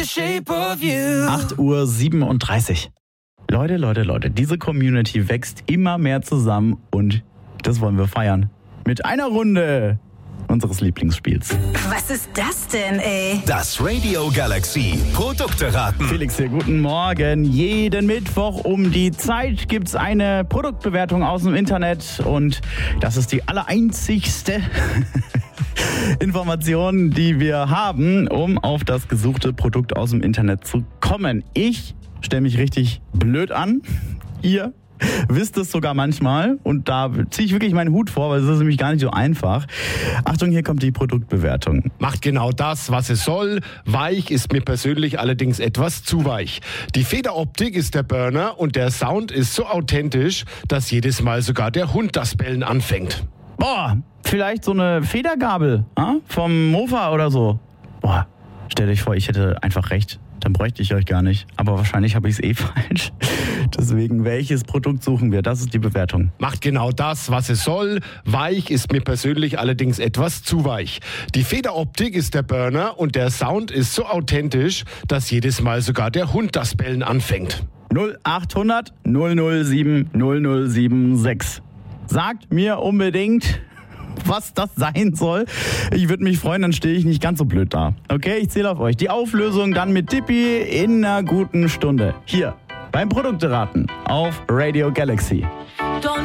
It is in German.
8:37 Uhr. Leute, diese Community wächst immer mehr zusammen und das wollen wir feiern. Mit einer Runde unseres Lieblingsspiels. Was ist das denn, ey? Das Radio Galaxy Produkte raten. Felix hier, guten Morgen. Jeden Mittwoch um die Zeit gibt's eine Produktbewertung aus dem Internet und das ist die allereinzigste Information, die wir haben, um auf das gesuchte Produkt aus dem Internet zu kommen. Ich stelle mich richtig blöd an. Ihr wisst es sogar manchmal und da ziehe ich wirklich meinen Hut vor, weil es ist nämlich gar nicht so einfach. Achtung, hier kommt die Produktbewertung. Macht genau das, was es soll. Weich ist mir persönlich allerdings etwas zu weich. Die Federoptik ist der Burner und der Sound ist so authentisch, dass jedes Mal sogar der Hund das Bellen anfängt. Boah, vielleicht so eine Federgabel vom Mofa oder so. Boah, stellt euch vor, ich hätte einfach recht. Dann bräuchte ich euch gar nicht. Aber wahrscheinlich habe ich es falsch. Deswegen, welches Produkt suchen wir? Das ist die Bewertung. Macht genau das, was es soll. Weich ist mir persönlich allerdings etwas zu weich. Die Federoptik ist der Burner und der Sound ist so authentisch, dass jedes Mal sogar der Hund das Bellen anfängt. 0800 007 0076. Sagt mir unbedingt, was das sein soll. Ich würde mich freuen, dann stehe ich nicht ganz so blöd da. Okay, ich zähle auf euch. Die Auflösung dann mit Tippi in einer guten Stunde. Hier beim Produkteraten auf Radio Galaxy.